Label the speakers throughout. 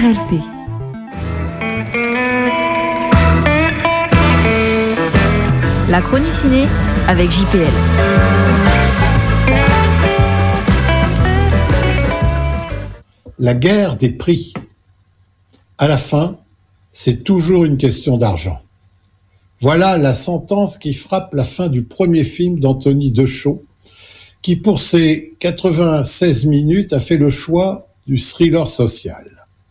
Speaker 1: RLP. La chronique ciné avec JPL.
Speaker 2: La guerre des prix. À la fin, c'est toujours une question d'argent. Voilà la sentence qui frappe la fin du premier film d'Anthony Dechaud, qui pour ses 96 minutes a fait le choix du thriller social.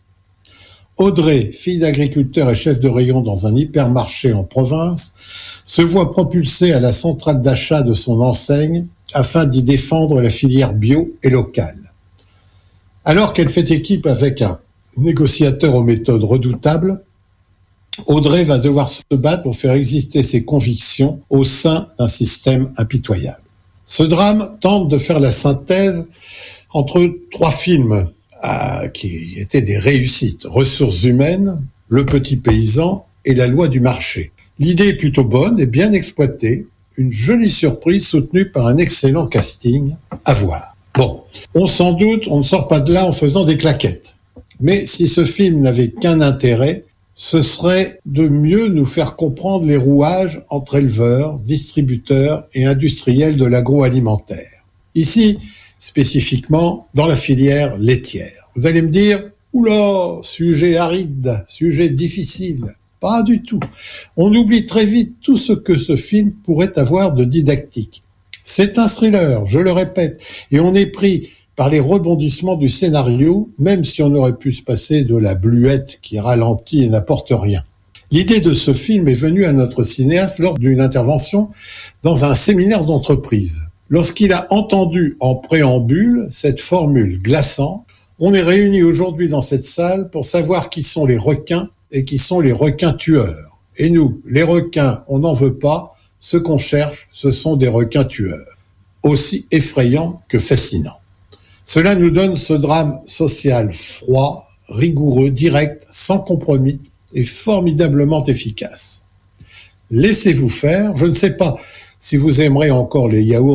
Speaker 2: Audrey, fille d'agriculteur et chef de rayon dans un hypermarché en province, se voit propulsée à la centrale d'achat de son enseigne afin d'y défendre la filière bio et locale. Alors qu'elle fait équipe avec un négociateur aux méthodes redoutables, Audrey va devoir se battre pour faire exister ses convictions au sein d'un système impitoyable. Ce drame tente de faire la synthèse entre trois films qui étaient des réussites: Ressources humaines, Le petit paysan et La loi du marché. L'idée est plutôt bonne et bien exploitée, une jolie surprise soutenue par un excellent casting à voir. Bon, on s'en doute, on ne sort pas de là en faisant des claquettes. Mais si ce film n'avait qu'un intérêt, ce serait de mieux nous faire comprendre les rouages entre éleveurs, distributeurs et industriels de l'agroalimentaire. Ici, spécifiquement dans la filière laitière. Vous allez me dire, oula, sujet aride, sujet difficile. Pas du tout. On oublie très vite tout ce que ce film pourrait avoir de didactique. C'est un thriller, je le répète, et on est pris par les rebondissements du scénario, même si on aurait pu se passer de la bluette qui ralentit et n'apporte rien. L'idée de ce film est venue à notre cinéaste lors d'une intervention dans un séminaire d'entreprise. Lorsqu'il a entendu en préambule cette formule glaçante, on est réunis aujourd'hui dans cette salle pour savoir qui sont les requins et qui sont les requins tueurs. Et nous, les requins, on n'en veut pas, ce qu'on cherche, ce sont des requins tueurs, aussi effrayants que fascinants. Cela nous donne ce drame social froid, rigoureux, direct, sans compromis et formidablement efficace. Laissez-vous faire, je ne sais pas si vous aimerez encore les yaourts